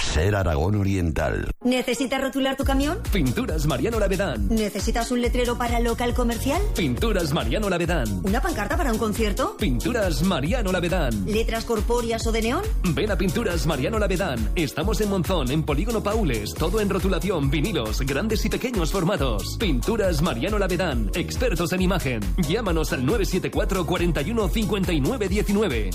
Ser Aragón Oriental. ¿Necesitas rotular tu camión? Pinturas Mariano Lavedán. ¿Necesitas un letrero para local comercial? Pinturas Mariano Lavedán. ¿Una pancarta para un concierto? Pinturas Mariano Lavedán. ¿Letras corpóreas o de neón? Ven a Pinturas Mariano Lavedán. Estamos en Monzón, en Polígono Paules. Todo en rotulación, vinilos, grandes y pequeños formatos. Pinturas Mariano Lavedán. Expertos en imagen. Llámanos al 974 41 59 19.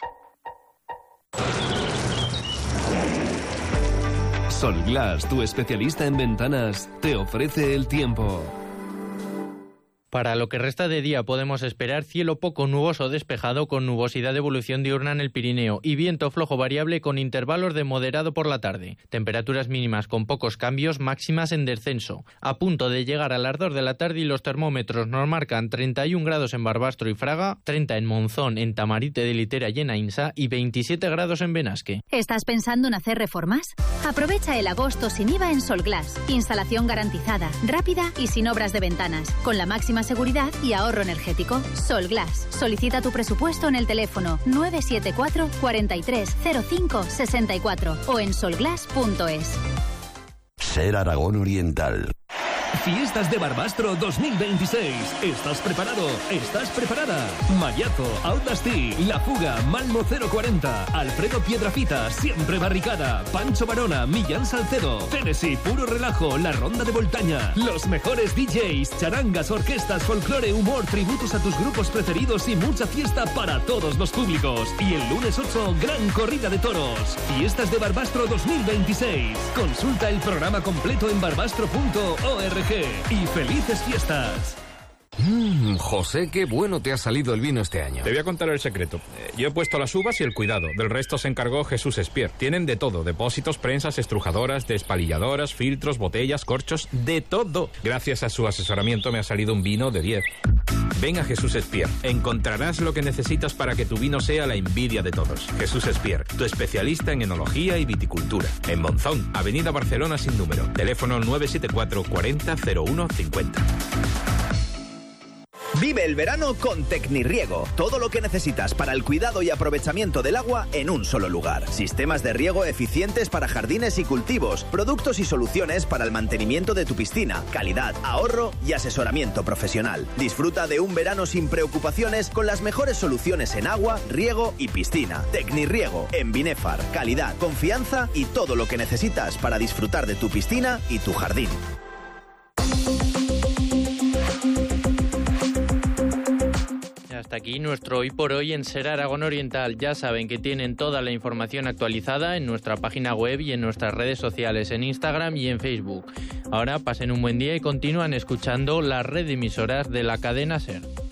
Solglass, tu especialista en ventanas, te ofrece el tiempo. Para lo que resta de día podemos esperar cielo poco nuboso despejado con nubosidad de evolución diurna en el Pirineo y viento flojo variable con intervalos de moderado por la tarde. Temperaturas mínimas con pocos cambios, máximas en descenso. A punto de llegar a las 2 de la tarde y los termómetros nos marcan 31 grados en Barbastro y Fraga, 30 en Monzón, en Tamarite de Litera y en Ainsa y 27 grados en Benasque. ¿Estás pensando en hacer reformas? Aprovecha el agosto sin IVA en Solglass. Instalación garantizada, rápida y sin obras de ventanas, con la máxima seguridad y ahorro energético. Solglass. Solicita tu presupuesto en el teléfono 974 43 05 64 o en solglass.es. Ser Aragón Oriental. Fiestas de Barbastro 2026. ¿Estás preparado? ¿Estás preparada? Mayazo, Outlasty, La Fuga, Malmo 040, Alfredo Piedrafita, Siempre Barricada, Pancho Varona, Millán Salcedo, Tennessee, Puro Relajo, La Ronda de Voltaña, los mejores DJs, charangas, orquestas, folclore, humor, tributos a tus grupos preferidos y mucha fiesta para todos los públicos. Y el lunes 8, gran corrida de toros. Fiestas de Barbastro 2026. Consulta el programa completo en barbastro.org. Y felices fiestas. José, qué bueno te ha salido el vino este año. Te voy a contar el secreto. Yo he puesto las uvas y el cuidado. Del resto se encargó Jesús Espier. Tienen de todo: depósitos, prensas, estrujadoras, despalilladoras, filtros, botellas, corchos, de todo. Gracias a su asesoramiento me ha salido un vino de 10. Ven a Jesús Espier. Encontrarás lo que necesitas para que tu vino sea la envidia de todos. Jesús Espier, tu especialista en enología y viticultura. En Monzón, Avenida Barcelona sin número. Teléfono 974 40 01 50. Vive el verano con Tecnirriego. Todo lo que necesitas para el cuidado y aprovechamiento del agua en un solo lugar. Sistemas de riego eficientes para jardines y cultivos. Productos y soluciones para el mantenimiento de tu piscina. Calidad, ahorro y asesoramiento profesional. Disfruta de un verano sin preocupaciones con las mejores soluciones en agua, riego y piscina. Tecnirriego en Binefar. Calidad, confianza y todo lo que necesitas para disfrutar de tu piscina y tu jardín. Hasta aquí nuestro Hoy por Hoy en Ser Aragón Oriental. Ya saben que tienen toda la información actualizada en nuestra página web y en nuestras redes sociales, en Instagram y en Facebook. Ahora pasen un buen día y continúan escuchando la red de emisoras de la cadena SER.